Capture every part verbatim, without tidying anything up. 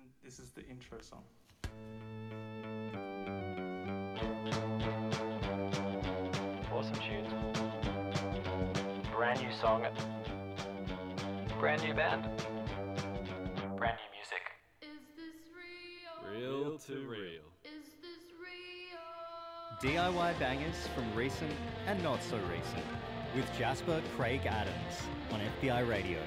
and this is the intro song. Awesome tunes. Brand new song. Brand new band. Brand new music. Is this real? Real to real. Is this real? D I Y bangers from recent and not so recent with Jasper Craig Adams on F B I Radio.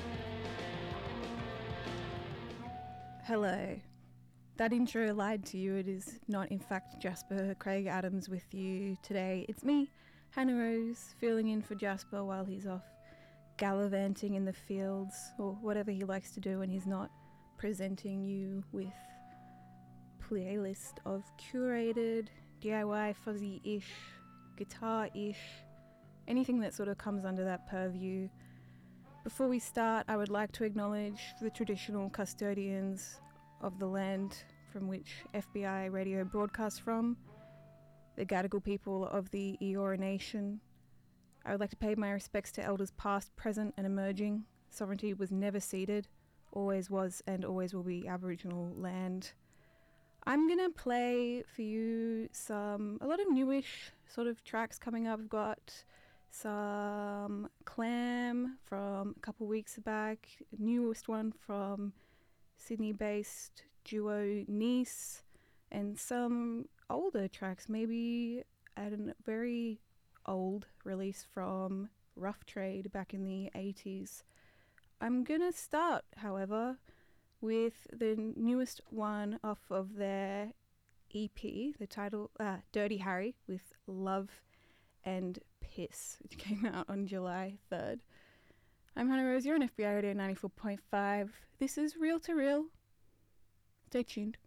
Hello. That intro lied to you. It is not, in fact, Jasper Craig Adams with you today. It's me, Hannah Rose, filling in for Jasper while he's off gallivanting in the fields or whatever he likes to do when he's not presenting you with playlist of curated D I Y fuzzy-ish, guitar-ish, anything that sort of comes under that purview. Before we start, I would like to acknowledge the traditional custodians of the land from which F B I Radio broadcasts from, the Gadigal people of the Eora Nation. I would like to pay my respects to elders past, present and emerging. Sovereignty was never ceded, always was and always will be Aboriginal land. I'm going to play for you some, a lot of newish sort of tracks coming up. I've got some Clam from a couple weeks back, newest one from Sydney-based duo Nice, and some older tracks, maybe at a very old release from Rough Trade back in the eighties. I'm gonna start, however, with the newest one off of their E P, the title uh, Dirty Harry with Love and Piss, which came out on July third. I'm Hannah Rose, you're on F B I Radio ninety-four point five. This is Real to Real. Stay tuned.